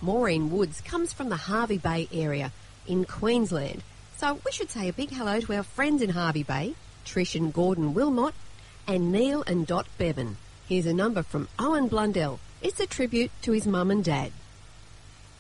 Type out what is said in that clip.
Maureen Woods comes from the Hervey Bay area in Queensland. So we should say a big hello to our friends in Hervey Bay, Trish and Gordon Wilmot, and Neil and Dot Bevan. Here's a number from Owen Blundell. It's a tribute to his mum and dad.